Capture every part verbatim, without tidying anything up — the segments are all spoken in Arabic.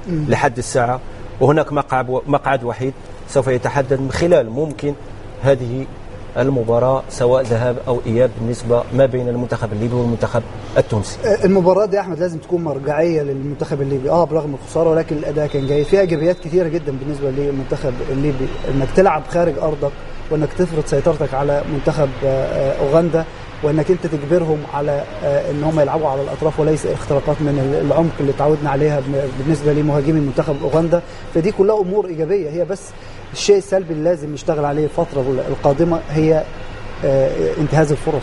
لحد الساعة، وهناك مقعد مقعد وحيد سوف يتحدد من خلال ممكن هذه المباراة سواء ذهاب أو إياب بالنسبة ما بين المنتخب الليبي والمنتخب التونسي. المباراة دي أحمد لازم تكون مرجعية للمنتخب الليبي اه برغم الخسارة، ولكن الأداء كان جيد، فيها إيجابيات كثيرة جدا بالنسبة للمنتخب الليبي، إنك تلعب خارج أرضك وإنك تفرض سيطرتك على منتخب أوغندا، وانك انت تجبرهم على ان هم يلعبوا على الاطراف وليس اختراقات من العمق اللي تعودنا عليها بالنسبه لمهاجمي منتخب اوغندا. فدي كلها امور ايجابيه، هي بس الشيء السلبي اللي لازم نشتغل عليه الفتره القادمه هي انتهاز الفرص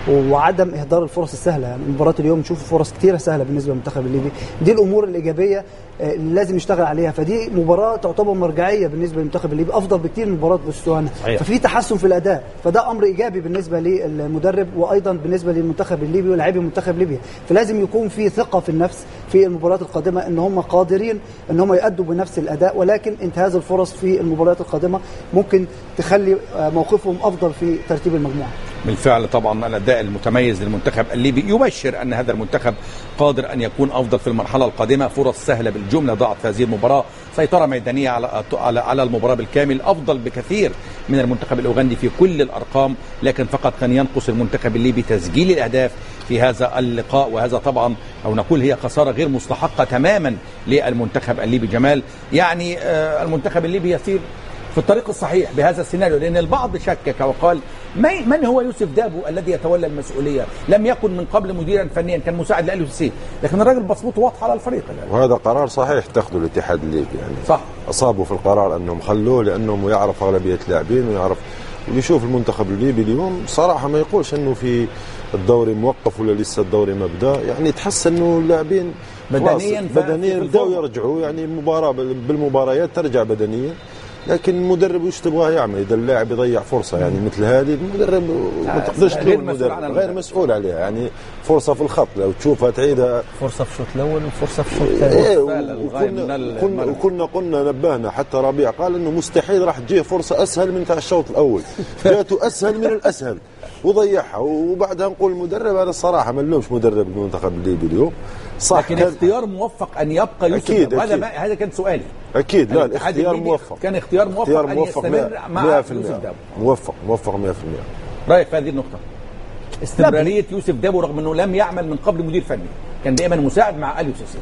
وعدم اهدار الفرص السهله. يعني مباراه اليوم نشوف فرص كثيره سهله بالنسبه للمنتخب الليبي، دي الامور الايجابيه اللي لازم نشتغل عليها. فدي مباراه تعتبر مرجعيه بالنسبه للمنتخب الليبي، افضل بكثير من مباراه بوتسوانا، ففي تحسن في الاداء، فده امر ايجابي بالنسبه للمدرب وايضا بالنسبه للمنتخب الليبي ولاعبي منتخب ليبيا. فلازم يكون في ثقه في النفس في المباريات القادمه ان هم قادرين ان هم يؤدوا بنفس الاداء، ولكن انتهاز الفرص في المباريات القادمه ممكن تخلي موقفهم افضل في ترتيب المجموعه. بالفعل طبعا الاداء المتميز للمنتخب الليبي يبشر ان هذا المنتخب قادر ان يكون افضل في المرحله القادمه. فرص سهله بالجمله ضاعت في هذه المباراه، سيطره ميدانيه على على على المباراه بالكامل، افضل بكثير من المنتخب الاوغندي في كل الارقام، لكن فقط كان ينقص المنتخب الليبي تسجيل الاهداف في هذا اللقاء، وهذا طبعا او نقول هي خساره غير مستحقه تماما للمنتخب الليبي. جمال، يعني المنتخب الليبي يسير في الطريق الصحيح بهذا السيناريو، لأن البعض شكك وقال من هو يوسف دابو الذي يتولى المسؤولية؟ لم يكن من قبل مديرا فنيا، كان مساعد لأليو سيسي، لكن الراجل بصمته واضحة على الفريق يعني. وهذا قرار صحيح اتخذوا الاتحاد الليبي، يعني صح، أصابوا في القرار أنهم خلوه لأنهم يعرف أغلبية اللاعبين ويعرف ويشوف المنتخب الليبي اليوم. صراحة ما يقولش أنه في الدوري موقف ولا لسه الدوري مبدأ، يعني تحس أنه اللاعبين بدنيا بدنيا بدأوا يرجعوا، يعني مباراة بالمباريات ترجع بدنيا، لكن المدرب وش تبغاه يعمل؟ اذا اللاعب يضيع فرصه يعني مثل هذه، المدرب ما تقدرش تلوم المدرب، غير مسؤول عليها. يعني فرصه في الخط لو تشوفها تعيدها، فرصه في الشوط الاول وفرصه في الشوط الثاني. إيه وكنا, كنا, وكنا قلنا نبهنا حتى ربيع قال انه مستحيل راح تجيه فرصه اسهل من تاع الشوط الاول، جاته اسهل من الاسهل وضيعها. وبعدها نقول المدرب هذا الصراحه ما نلومش مدرب المنتخب الليبي اليوم، صح، لكن اختيار موفق ان يبقى يوسف. أكيد هذا أكيد. هذا كان سؤالي. اكيد لا الاختيار موفق، كان اختيار موفق, اختيار موفق ان يستمر مع يوسف دابو. موفق موفق مية بالمية. رايك في هذه النقطه؟ استمراريه يوسف دابو رغم انه لم يعمل من قبل مدير فني، كان دائما مساعد مع أليو سيسي.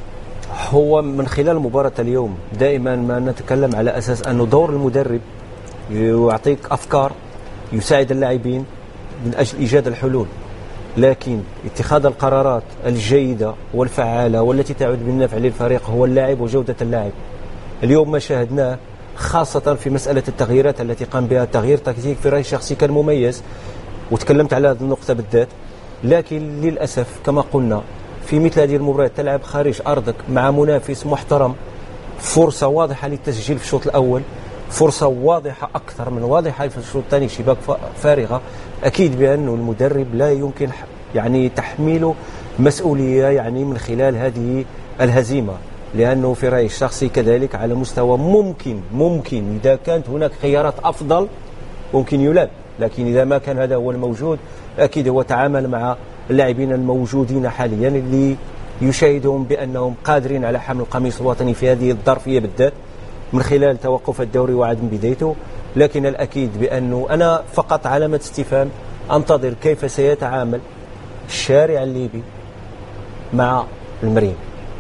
هو من خلال مباراه اليوم دائما ما نتكلم على اساس انه دور المدرب يعطيك افكار، يساعد اللاعبين من اجل ايجاد الحلول، لكن اتخاذ القرارات الجيدة والفعالة والتي تعود بالنفع للفريق هو اللاعب وجودة اللاعب. اليوم ما شاهدناه خاصة في مسألة التغييرات التي قام بها، تغيير تكتيك في رأي شخصي كان مميز وتكلمت على هذه النقطة بالذات، لكن للأسف كما قلنا في مثل هذه المباريات تلعب خارج أرضك مع منافس محترم، فرصة واضحة للتسجيل في الشوط الأول، فرصة واضحة أكثر من واضحة في الشوط الثاني، شباك فارغة. أكيد بأنه المدرب لا يمكن يعني تحميله مسؤولية يعني من خلال هذه الهزيمة، لأنه في رأيي الشخصي كذلك على مستوى ممكن ممكن إذا كانت هناك خيارات أفضل ممكن يلعب، لكن إذا ما كان هذا هو الموجود أكيد هو تعامل مع اللاعبين الموجودين حاليا اللي يشاهدهم بأنهم قادرين على حمل القميص الوطني في هذه الظرفية بالذات من خلال توقف الدوري وعدم بدايته. لكن الأكيد بأنه أنا فقط علامة استفهام أنتظر كيف سيتعامل الشارع الليبي مع المريم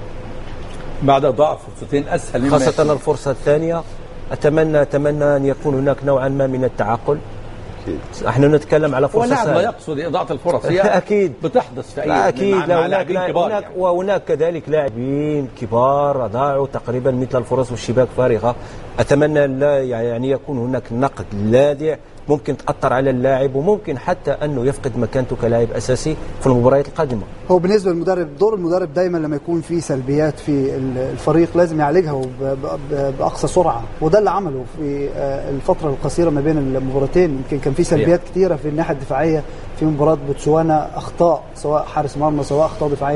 بعد ضعف فرصتين أسهل، خاصة الفرصة الثانية. أتمنى أتمنى أن يكون هناك نوعا ما من التعقل. احنا نتكلم على فرصه سهله، لا يقصد اضاعه الفرص، هي اكيد بتحدث في اي لا اكيد مع, مع لاعبين كبار هناك يعني. وهناك كذلك لاعبين كبار ضاعوا تقريبا مثل الفرص والشباك فارغه. اتمنى لا يعني يكون هناك نقد لاذع ممكن تأثر على اللاعب وممكن حتى أنه يفقد مكانته كلاعب أساسي في المباريات القادمة. هو بالنسبة للمدرب دور المدرب دايما لما يكون في سلبيات في الفريق لازم يعالجها بأقصى سرعة، وده اللي عمله في الفترة القصيرة ما بين المباراتين. يمكن كان في سلبيات كثيرة في الناحية الدفاعية في مباراة بوتسوانا، أخطاء سواء حارس مرمى سواء أخطاء دفاعية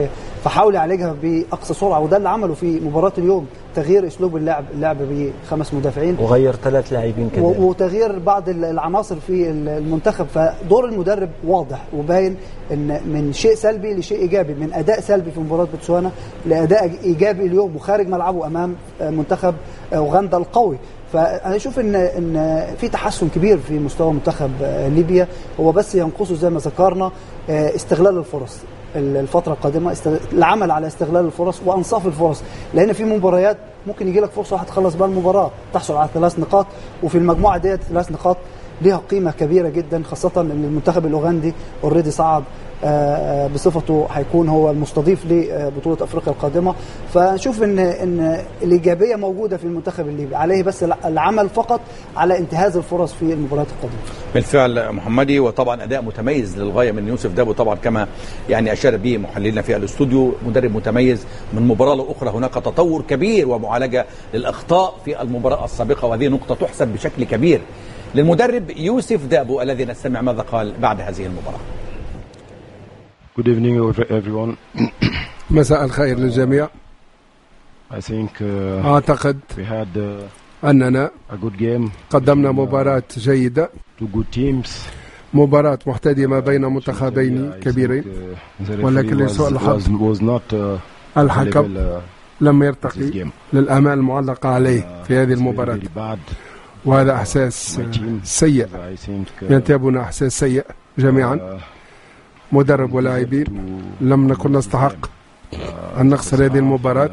فحاول يعالجها باقصى سرعه، وده اللي عمله في مباراه اليوم، تغيير اسلوب اللعب، اللعب بخمس مدافعين وغير ثلاث لاعبين كمان، وتغيير بعض العناصر في المنتخب. فدور المدرب واضح وباين ان من شيء سلبي لشيء ايجابي، من اداء سلبي في مباراه بوتسوانا لاداء ايجابي اليوم وخارج ملعبه امام منتخب اوغندا القوي. فانا اشوف ان ان في تحسن كبير في مستوى منتخب ليبيا، هو بس ينقصه زي ما ذكرنا استغلال الفرص الفترة القادمة، العمل على استغلال الفرص وأنصاف الفرص، لأن في مباريات ممكن يجي لك فرصة واحد تخلص بها المباراة تحصل على ثلاث نقاط، وفي المجموعة ديت ثلاث نقاط ليها قيمة كبيرة جدا، خاصة أن المنتخب الأوغندي اوريدي صعد بصفته هيكون هو المستضيف لبطولة أفريقيا القادمة. فنشوف ان ان الايجابيه موجوده في المنتخب الليبي، عليه بس العمل فقط على انتهاز الفرص في المباريات القادمه. بالفعل محمدي، وطبعا اداء متميز للغايه من يوسف دابو، طبعا كما يعني اشار به محللنا في الاستوديو، مدرب متميز من مباراه لاخرى، هناك تطور كبير ومعالجه للاخطاء في المباراه السابقه، وهذه نقطه تحسب بشكل كبير للمدرب يوسف دابو الذي نستمع ماذا قال بعد هذه المباراه. Good evening everyone. مساء الخير للجميع. I think uh, أعتقد we had uh, أننا a good game. قدمنا مباراة جيدة، two good teams. مباراة محتدمة بين منتخبين كبيرين، ولكن لسوء الحظ الحكم لم يرتقي للآمال المعلقة عليه في هذه المباراة، وهذا إحساس سيء ينتابنا، إحساس سيء جميعا، مدرب ولاعبين. لم نكن نستحق أن نخسر هذه المباراة،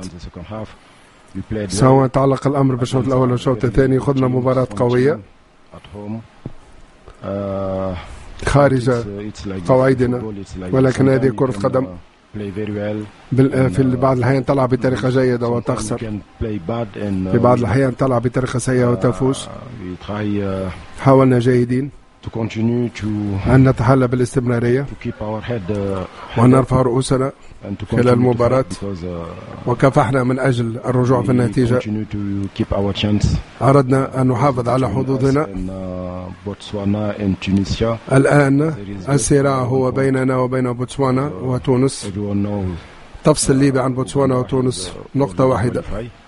سواء تعلق الأمر بالشوط الأول والشوط الثاني. خذنا مباراة قوية خارج قواعدنا، ولكن هذه كرة قدم، في بعض الأحيان تلعب بطريقة جيدة وتخسر، في بعض الأحيان تلعب بطريقة سيئة وتفوز. حاولنا جيدين أن نتحلى بالاستمرارية وأن نرفع رؤوسنا خلال المباراة، وكافحنا من أجل الرجوع في النتيجة. أردنا أن نحافظ على حظوظنا. الآن الصراع هو بيننا وبين بوتسوانا وتونس، تفصل ليبيا عن بوتسوانا وتونس نقطة واحدة.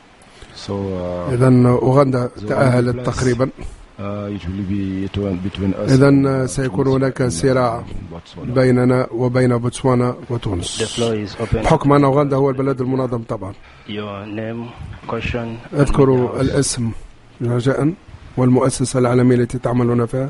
إذن أوغندا تأهلت تقريبا، إذن سيكون هناك صراع بيننا وبين بوتسوانا وتونس، بحكم أن أوغندا هو البلد المنظم. طبعا اذكروا الاسم رجاء والمؤسسة العالمية التي تعملون فيها.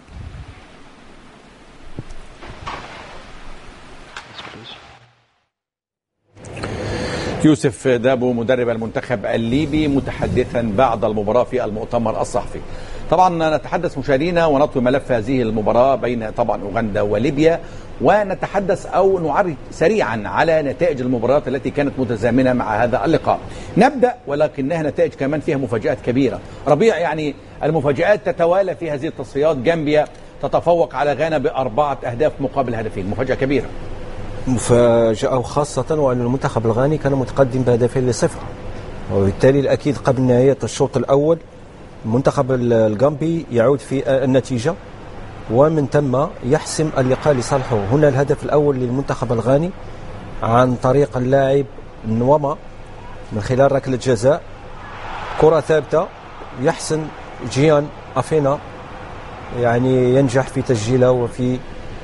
يوسف دابو مدرب المنتخب الليبي متحدثا بعد المباراة في المؤتمر الصحفي. طبعا نتحدث مشاهدينا ونطوي ملف هذه المباراة بين طبعا أوغندا وليبيا، ونتحدث أو نعرض سريعا على نتائج المباريات التي كانت متزامنة مع هذا اللقاء. نبدأ ولكنها نتائج كمان فيها مفاجآت كبيرة. ربيع، يعني المفاجآت تتوالى في هذه التصفيات. جامبيا تتفوق على غانا بأربعة أهداف مقابل هدفين، مفاجأة كبيرة. مفاجأة، خاصة وأن المنتخب الغاني كان متقدم بهدفين لصفر، وبالتالي الأكيد قبل نهاية الشوط الأول المنتخب الغامبي يعود في النتيجة، ومن ثم يحسم اللقاء لصالحه. هنا الهدف الأول للمنتخب الغاني عن طريق اللاعب نوما من خلال ركلة جزاء، كرة ثابتة، يحسن جيان أفينا يعني ينجح في تسجيلها وفي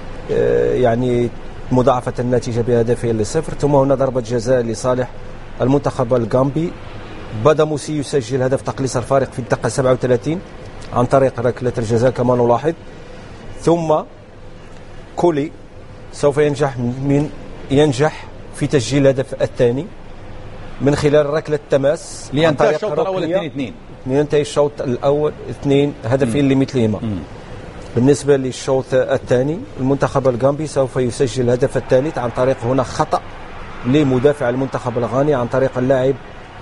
يعني مضاعفة النتيجة بهدفين لصفر. ثم هنا ضربة جزاء لصالح المنتخب الغامبي، بدا موسي يسجل هدف تقليص الفارق في الدقيقة سبعة وثلاثين عن طريق ركلة الجزاء كما نلاحظ. ثم كولي سوف ينجح من ينجح في تسجيل الهدف الثاني من خلال ركلة تماس، لينتهي الشوط الأول اثنين اثنين لينتهي الشوط الأول اثنين هدفين لمثلهما. بالنسبة للشوط الثاني المنتخب الغامبي سوف يسجل الهدف الثالث عن طريق هنا خطأ لمدافع المنتخب الغاني عن طريق اللاعب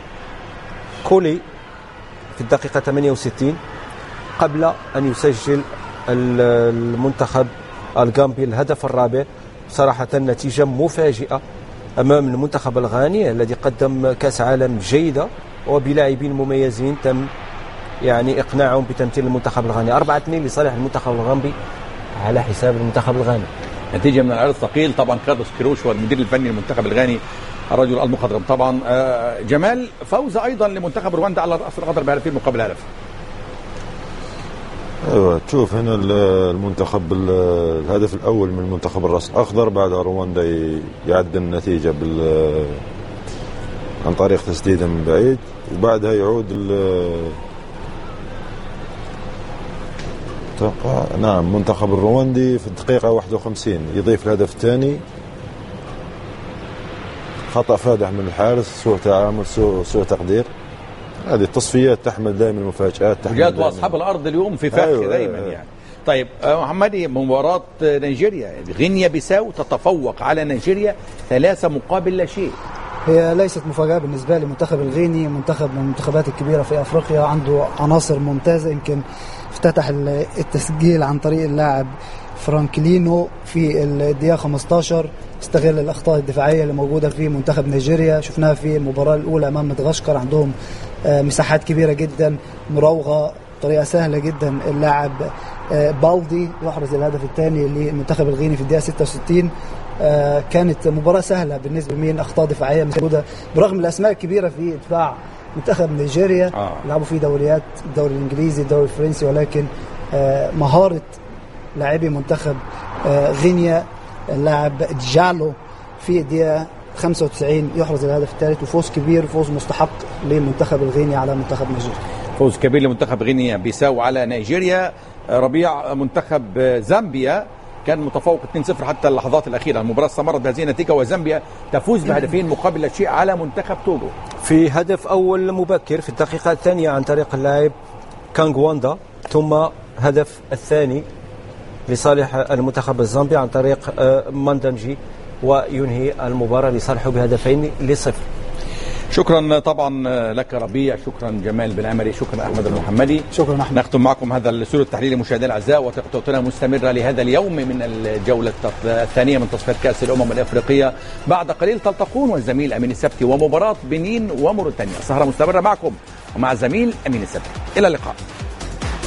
كولي في الدقيقة ثمانية وستين، قبل أن يسجل المنتخب الغامبي الهدف الرابع. صراحة نتيجة مفاجئة أمام المنتخب الغاني الذي قدم كأس عالم جيدة وبلاعبين مميزين تم يعني إقناعهم بتمثيل المنتخب الغاني. أربعة اثنين لصالح المنتخب الغامبي على حساب المنتخب الغاني. نتيجة من العرض الثقيل. طبعا كارلوس كيروش هو المدير الفني للمنتخب الغاني الرجل المخضرم طبعا. جمال، فوز ايضا لمنتخب رواندا على راس القدر بهدفين مقابل هدف. ايوه تشوف هنا المنتخب الهدف الاول من المنتخب الراس الاخضر، بعد رواندا يعدل النتيجه بال عن طريق تسديده من بعيد، وبعدها يعود نعم منتخب الرواندي في الدقيقه واحد وخمسين يضيف الهدف الثاني. خطأ فادح من الحارس، سوء تعامل، سوء, سوء تقدير. هذه التصفيات تحمل دائما المفاجآت، جاءت واصحاب الارض اليوم في فخ. أيوة دائما أيوة. يعني طيب محمدي، مباراة نيجيريا غينيا بيساو تتفوق على نيجيريا ثلاثة مقابل لا شيء. هي ليست مفاجأة بالنسبة لي. منتخب الغيني منتخب من المنتخبات الكبيرة في أفريقيا، عنده عناصر ممتازة. يمكن افتتح التسجيل عن طريق اللاعب فرانكلينو في الدقيقة خمسة عشر، استغل الأخطاء الدفاعية اللي موجودة في منتخب نيجيريا. شفناها في المباراة الأولى أمام مدغشقر، عندهم مساحات كبيرة جدا مراوغة بطريقة سهلة جدا. اللاعب بالدي يحرز الهدف الثاني للمنتخب الغيني في الدقيقة ستة وستين. كانت مباراة سهلة بالنسبة لمين، أخطاء دفاعية موجودة برغم الأسماء الكبيرة في دفاع منتخب نيجيريا. آه. لعبوا في دوريات، الدوري الإنجليزي، الدوري الفرنسي، ولكن مهارة لاعبي منتخب غينيا اللاعب جالو في الدقيقة خمسة وتسعين يحرز الهدف الثالث، وفوز كبير، فوز مستحق لمنتخب الغيني على منتخب نيجيريا. فوز كبير لمنتخب غينيا بيساو على نيجيريا. ربيع، منتخب زامبيا كان متفوق اثنين صفر حتى اللحظات الأخيرة. المباراة استمرت بهذه النتيجة وزامبيا تفوز بهدفين مقابل لا شيء على منتخب توغو في هدف أول مبكر في الدقيقة الثانية عن طريق اللاعب كانغواندا، ثم هدف الثاني لصالح المنتخب الزامبي عن طريق ماندانجي، وينهي المباراة لصالحه بهدفين لصفر. شكرا طبعا لك ربيع، شكرا جمال بن عمري، شكرا أحمد المحمدي. شكرا أحمد. نختم معكم هذا الاستوديو التحليلي مشاهدينا الأعزاء، وتغطيتنا مستمرة لهذا اليوم من الجولة الثانية من تصفيات كأس الأمم الأفريقية. بعد قليل تلتقون والزميل أمين السبتي ومباراة بنين وموريتانيا. سهرة مستمرة معكم ومع الزميل أمين السبتي. إلى اللقاء.